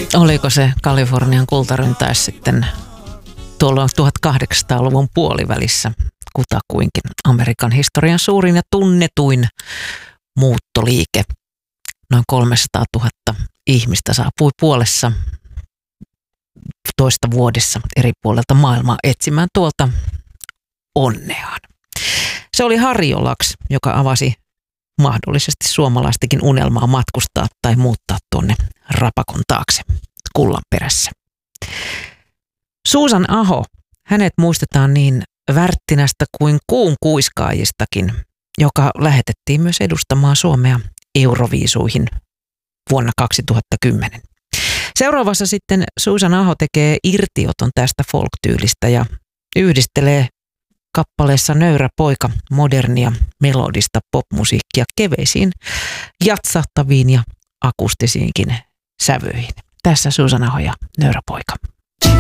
Oliko se Kalifornian kultaryntäys sitten tuolla 1800-luvun puolivälissä kutakuinkin Amerikan historian suurin ja tunnetuin muuttoliike. Noin 300 000 ihmistä saapui puolessa toista vuodessa eri puolelta maailmaa etsimään tuolta onneaan. Se oli Harjolax, joka avasi mahdollisesti suomalaistakin unelmaa matkustaa tai muuttaa tuonne rapakon taakse kullan perässä. Susan Aho, hänet muistetaan niin Värttinästä kuin kuun kuiskaajistakin, joka lähetettiin myös edustamaan Suomea Euroviisuihin vuonna 2010. Seuraavassa sitten Susan Aho tekee irtioton tästä folk-tyylistä ja yhdistelee kappaleessa Nöyrä poika modernia melodista popmusiikkia keveisiin, jatsahtaviin ja akustisiinkin sävyihin. Tässä Susan Aho ja Nöyrä poika.